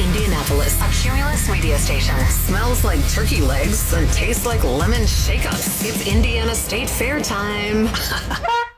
Indianapolis, a Cumulus radio station. Smells like turkey legs and tastes like lemon shake-ups. It's Indiana State Fair time.